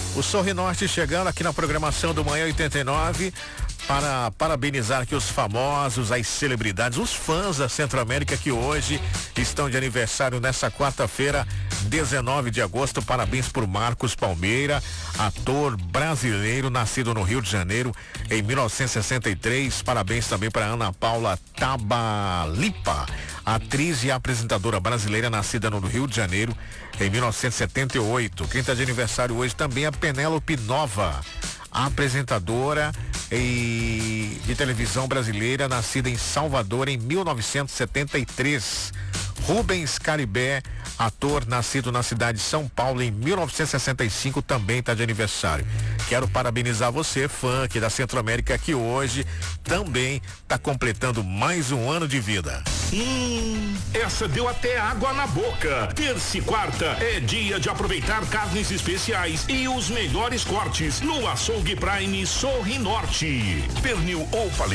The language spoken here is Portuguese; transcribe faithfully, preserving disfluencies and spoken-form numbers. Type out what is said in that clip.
O Sorrinorte chegando aqui na programação do Manhã oitenta e nove para parabenizar aqui os famosos, as celebridades, os fãs da Centro-América que hoje estão de aniversário nessa quarta-feira, dezenove de agosto. Parabéns por Marcos Palmeira, ator brasileiro, nascido no Rio de Janeiro em mil novecentos e sessenta e três. Parabéns também para Ana Paula Tabalipa, atriz e apresentadora brasileira, nascida no Rio de Janeiro em mil novecentos e setenta e oito. Quem está de aniversário hoje também é a Penélope Nova, apresentadora e de televisão brasileira, nascida em Salvador em mil novecentos e setenta e três. Rubens Caribé, ator nascido na cidade de São Paulo em mil novecentos e sessenta e cinco, também está de aniversário. Quero parabenizar você, fã aqui da Centro-América, que hoje também está completando mais um ano de vida. Hum, essa deu até água na boca. Terça e quarta é dia de aproveitar carnes especiais e os melhores cortes no Açougue Prime Sorrinorte. Pernil ou paleta